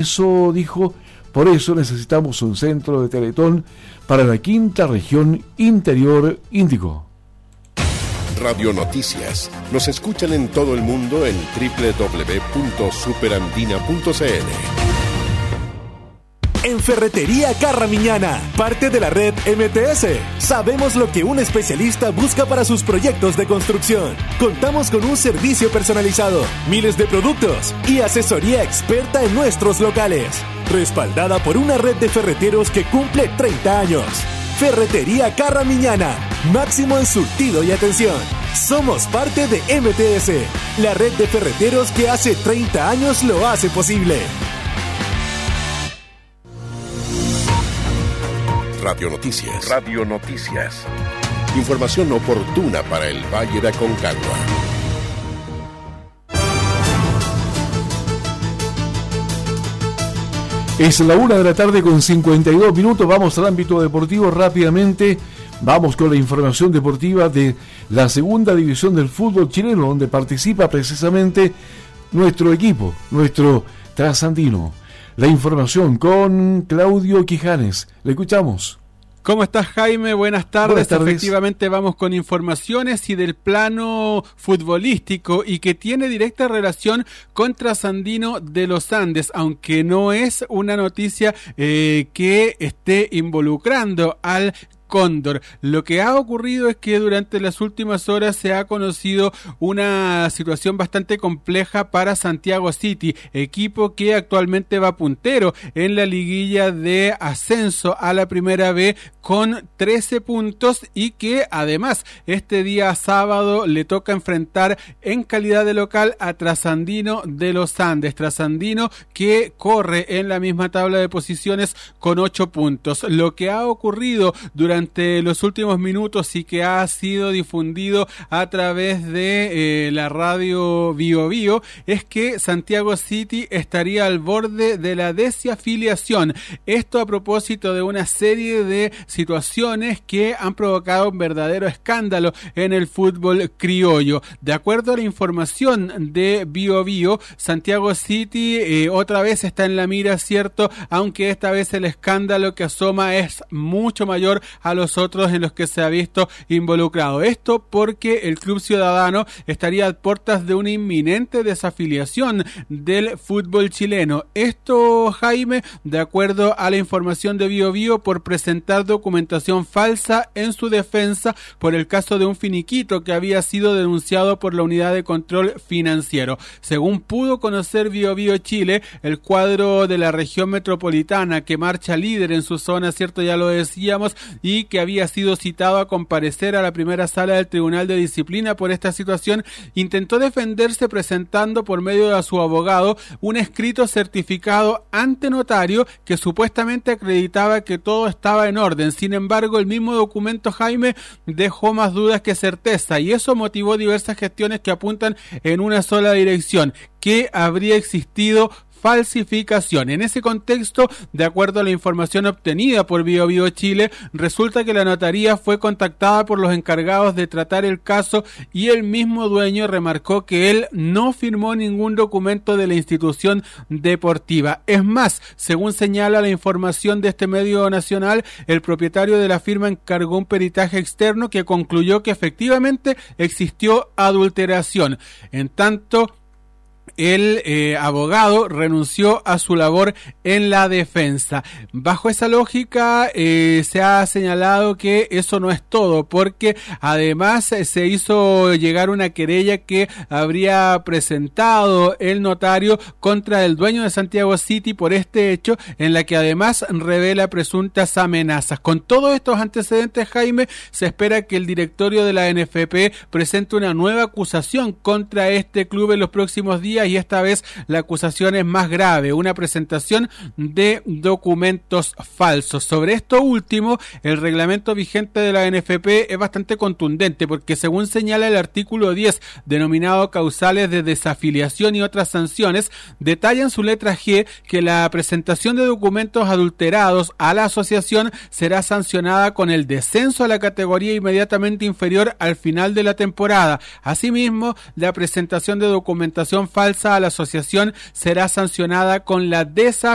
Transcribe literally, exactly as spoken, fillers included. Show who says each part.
Speaker 1: eso dijo, por eso necesitamos un centro de Teletón para la quinta región interior, indicó.
Speaker 2: Radio Noticias. Nos escuchan en todo el mundo en doble u doble u doble u punto superandina punto c l.
Speaker 3: En Ferretería Carramiñana, parte de la red M T S, sabemos lo que un especialista busca para sus proyectos de construcción. Contamos con un servicio personalizado, miles de productos y asesoría experta en nuestros locales, respaldada por una red de ferreteros que cumple treinta años. Ferretería Carramiñana, máximo en surtido y atención. Somos parte de M T S, la red de ferreteros que hace treinta años lo hace posible.
Speaker 2: Radio Noticias. Radio Noticias. Información oportuna para el Valle de Aconcagua.
Speaker 1: Es la una de la tarde con cincuenta y dos minutos. Vamos al ámbito deportivo rápidamente. Vamos con la información deportiva de la segunda división del fútbol chileno, donde participa precisamente nuestro equipo, nuestro trasandino. La información con Claudio Quijanes. Le escuchamos.
Speaker 4: ¿Cómo estás, Jaime? Buenas tardes.
Speaker 1: Buenas tardes.
Speaker 4: Efectivamente vamos con informaciones y del plano futbolístico y que tiene directa relación con Trasandino de los Andes, aunque no es una noticia eh, que esté involucrando al Cóndor. Lo que ha ocurrido es que durante las últimas horas se ha conocido una situación bastante compleja para Santiago City, equipo que actualmente va puntero en la liguilla de ascenso a la Primera B con trece puntos y que además este día sábado le toca enfrentar en calidad de local a Trasandino de los Andes. Trasandino que corre en la misma tabla de posiciones con ocho puntos. Lo que ha ocurrido durante durante los últimos minutos y que ha sido difundido a través de eh, la radio Bio Bio es que Santiago City estaría al borde de la desafiliación. Esto a propósito de una serie de situaciones que han provocado un verdadero escándalo en el fútbol criollo. De acuerdo a la información de Bio Bio, Santiago City eh, otra vez está en la mira, cierto, aunque esta vez el escándalo que asoma es mucho mayor a los otros en los que se ha visto involucrado. Esto porque el Club Ciudadano estaría a puertas de una inminente desafiliación del fútbol chileno. Esto, Jaime, de acuerdo a la información de Bio Bio, por presentar documentación falsa en su defensa por el caso de un finiquito que había sido denunciado por la Unidad de Control Financiero. Según pudo conocer Bio Bio Chile, el cuadro de la región metropolitana que marcha líder en su zona, cierto, ya lo decíamos, y que había sido citado a comparecer a la primera sala del Tribunal de Disciplina por esta situación, intentó defenderse presentando por medio de su abogado un escrito certificado ante notario que supuestamente acreditaba que todo estaba en orden. Sin embargo, el mismo documento, Jaime, dejó más dudas que certeza y eso motivó diversas gestiones que apuntan en una sola dirección, que habría existido falsificación. En ese contexto, de acuerdo a la información obtenida por Bio Bio Chile, resulta que la notaría fue contactada por los encargados de tratar el caso y el mismo dueño remarcó que él no firmó ningún documento de la institución deportiva. Es más, según señala la información de este medio nacional, el propietario de la firma encargó un peritaje externo que concluyó que efectivamente existió adulteración. En tanto, el eh, abogado renunció a su labor en la defensa. Bajo esa lógica eh, se ha señalado que eso no es todo, porque además eh, se hizo llegar una querella que habría presentado el notario contra el dueño de Santiago City por este hecho, en la que además revela presuntas amenazas. Con todos estos antecedentes, Jaime, se espera que el directorio de la N F P presente una nueva acusación contra este club en los próximos días, y esta vez la acusación es más grave, una presentación de documentos falsos. Sobre esto último, el reglamento vigente de la N F P es bastante contundente, porque según señala el artículo diez, denominado causales de desafiliación y otras sanciones, detalla en su letra G que la presentación de documentos adulterados a la asociación será sancionada con el descenso a la categoría inmediatamente inferior al final de la temporada. Asimismo, la presentación de documentación falsa a la asociación será sancionada con la desafiliación